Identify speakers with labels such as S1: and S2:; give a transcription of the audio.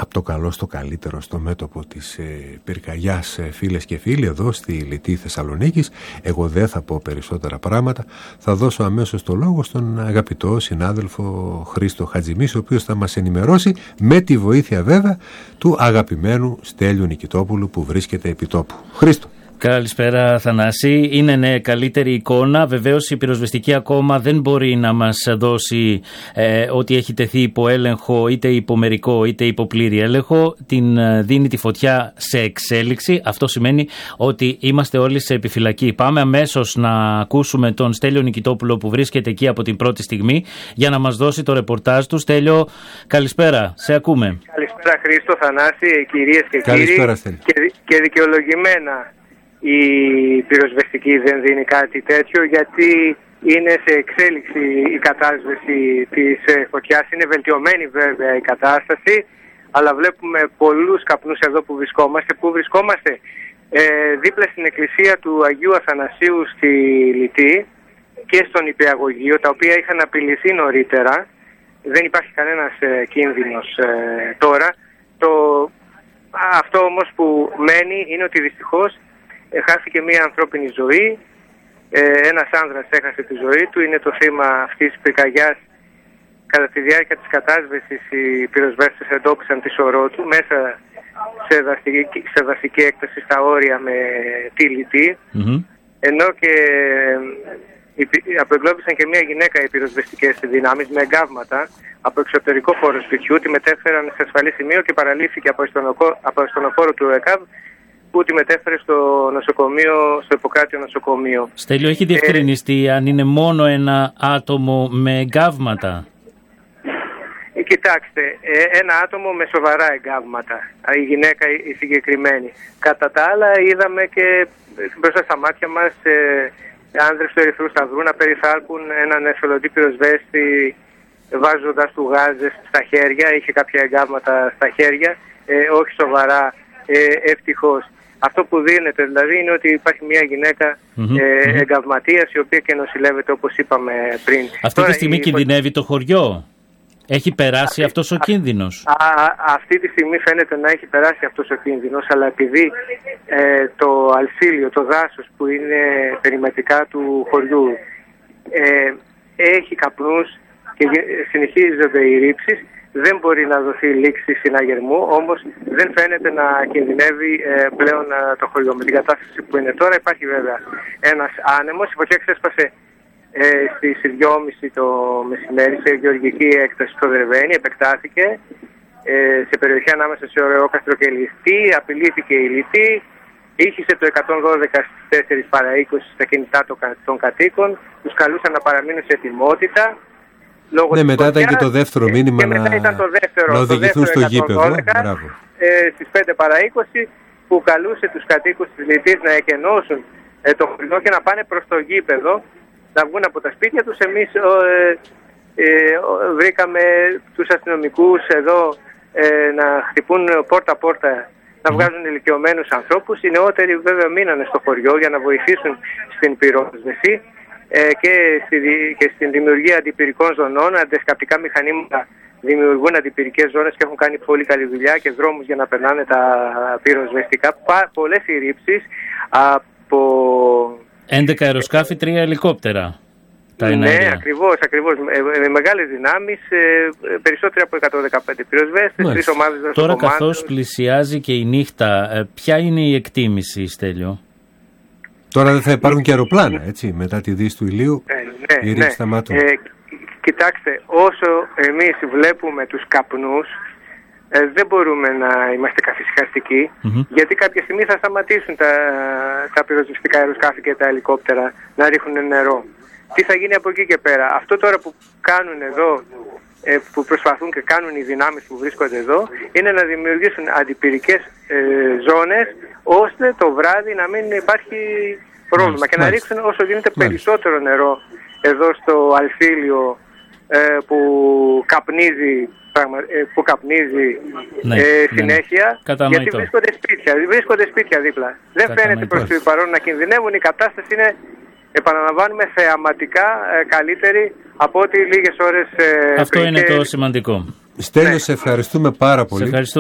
S1: από το καλό στο καλύτερο στο μέτωπο της πυρκαγιάς, φίλες και φίλοι, εδώ στη Λυτή Θεσσαλονίκης. Εγώ δεν θα πω περισσότερα πράγματα. Θα δώσω αμέσως το λόγο στον αγαπητό συνάδελφο Χρήστο Χατζημίση, ο οποίος θα μας ενημερώσει, με τη βοήθεια βέβαια του αγαπημένου Στέλιου Νικητόπουλου που βρίσκεται επί τόπου. Χρήστο.
S2: Καλησπέρα Θανάση. Είναι καλύτερη εικόνα. Βεβαίως η πυροσβεστική ακόμα δεν μπορεί να μας δώσει ότι έχει τεθεί υπό έλεγχο, είτε υπό μερικό είτε υπό πλήρη έλεγχο. Την δίνει τη φωτιά σε εξέλιξη. Αυτό σημαίνει ότι είμαστε όλοι σε επιφυλακή. Πάμε αμέσως να ακούσουμε τον Στέλιο Νικητόπουλο που βρίσκεται εκεί από την πρώτη στιγμή για να μας δώσει το ρεπορτάζ του. Στέλιο, καλησπέρα. Σε ακούμε.
S3: Καλησπέρα Χρήστο, Θανάση, κυρίες και κύριοι. Και δικαιολογημένα η πυροσβεστική δεν δίνει κάτι τέτοιο, γιατί είναι σε εξέλιξη η κατάσταση της φωτιάς. Είναι βελτιωμένη βέβαια η κατάσταση, αλλά βλέπουμε πολλούς καπνούς εδώ που βρισκόμαστε. Πού βρισκόμαστε? Δίπλα στην εκκλησία του Αγίου Αθανασίου στη Λυτή και στον Υπηαγωγείο, τα οποία είχαν απειληθεί νωρίτερα. Δεν υπάρχει κανένας κίνδυνος τώρα. Αυτό όμως που μένει είναι ότι δυστυχώς χάθηκε μία ανθρώπινη ζωή. Ένας άνδρας έχασε τη ζωή του. Είναι το θύμα αυτής της πυρκαγιάς. Κατά τη διάρκεια της κατάσβεσης οι πυροσβέστες εντόπισαν τη σωρό του μέσα σε δασική έκταση στα όρια με τη Λυτή. Ενώ και απεγκλώβησαν και μία γυναίκα οι πυροσβεστικές δυνάμεις με εγκάβματα από εξωτερικό χώρο σπιτιού. Τη μετέφεραν σε ασφαλή σημείο και παραλήφθηκε από ασθενοφόρο του ΕΚΑΒ, που τη μετέφερε στο νοσοκομείο, στο Ιπποκράτιο νοσοκομείο.
S2: Στέλιο, έχει διευκρινιστεί αν είναι μόνο ένα άτομο με εγκάβματα?
S3: Κοιτάξτε, ένα άτομο με σοβαρά εγκάβματα, η γυναίκα η συγκεκριμένη. Κατά τα άλλα είδαμε και μπροστά στα μάτια μας άνδρες του Ερυθρού Σταυρού να περιθάλπουν έναν εθελοντή πυροσβέστη βάζοντας του γάζες στα χέρια. Είχε κάποια εγκάβματα στα χέρια, όχι σοβαρά, ευτυχώς. Αυτό που δίνεται δηλαδή είναι ότι υπάρχει μια γυναίκα εγκαυματίας, η οποία και νοσηλεύεται όπως είπαμε πριν.
S2: Αυτή τη στιγμή κινδυνεύει το χωριό? Έχει περάσει αυτός ο κίνδυνος?
S3: Αυτή τη στιγμή φαίνεται να έχει περάσει αυτός ο κίνδυνος, αλλά επειδή το αλσίλιο, το δάσος που είναι περιμετρικά του χωριού έχει καπνούς και συνεχίζονται οι ρήψεις, δεν μπορεί να δοθεί λήξη συναγερμού, όμως δεν φαίνεται να κινδυνεύει πλέον το χωριό. Με την κατάσταση που είναι τώρα υπάρχει βέβαια ένας άνεμος. Η φωτιά ξέσπασε στις 2.30 το μεσημέρι σε γεωργική έκταση στο Δρεβένι, επεκτάθηκε σε περιοχή ανάμεσα σε Ωρεόκαστρο και Λυτή, απειλήθηκε η Λυτή, ήχησε το 112 στις 4 παρά 20 στα κινητά των κατοίκων, τους καλούσαν να παραμείνουν σε ετοιμότητα.
S1: Ναι, μετά ήταν και το δεύτερο μήνυμα να οδηγηθούν στο γήπεδο.
S3: Στις 5 παρά 20 που καλούσε τους κατοίκους της Λυτής να εκενώσουν το χωριό και να πάνε προς το γήπεδο, να βγουν από τα σπίτια τους. Εμείς βρήκαμε τους αστυνομικούς εδώ να χτυπούν πόρτα-πόρτα, να βγάζουν ηλικιωμένους ανθρώπους. Οι νεότεροι βέβαια μείνανε στο χωριό για να βοηθήσουν στην πυρόσβεση και στην δημιουργία αντιπυρικών ζωνών. Αντισκαπτικά μηχανήματα δημιουργούν αντιπυρικές ζώνες και έχουν κάνει πολύ καλή δουλειά και δρόμους για να περνάνε τα πυροσβεστικά. Πολλές οι ρήψεις από
S2: 11 αεροσκάφη, 3 ελικόπτερα.
S3: Ναι, ακριβώς. Με μεγάλες δυνάμεις, περισσότεροι από 115 πυροσβέστες, 3 ομάδες δροσοκομμάτων.
S2: Τώρα καθώς πλησιάζει και η νύχτα, ποια είναι η εκτίμηση, Στέλιο?
S1: Τώρα δεν θα υπάρχουν και αεροπλάνα, έτσι, μετά τη δύση του ηλίου, οι ρήψεις σταματούν.
S3: Κοιτάξτε, όσο εμείς βλέπουμε τους καπνούς, δεν μπορούμε να είμαστε καθησυχαστικοί, γιατί κάποια στιγμή θα σταματήσουν τα πυροσβεστικά αεροσκάφη και τα ελικόπτερα να ρίχνουν νερό. Τι θα γίνει από εκεί και πέρα? Αυτό τώρα που κάνουν εδώ, που προσπαθούν και κάνουν οι δυνάμεις που βρίσκονται εδώ, είναι να δημιουργήσουν αντιπυρικές ζώνες, ώστε το βράδυ να μην υπάρχει πρόβλημα και να ρίξουν όσο γίνεται περισσότερο νερό εδώ στο αλφίλιο που καπνίζει συνέχεια, γιατί βρίσκονται σπίτια δίπλα. Δεν φαίνεται προς το παρόν να κινδυνεύουν. Η κατάσταση είναι, επαναλαμβάνουμε, θεαματικά καλύτερη από ό,τι λίγες ώρες
S2: Αυτό είναι το σημαντικό.
S1: Στέλιο, σε ευχαριστούμε πάρα πολύ.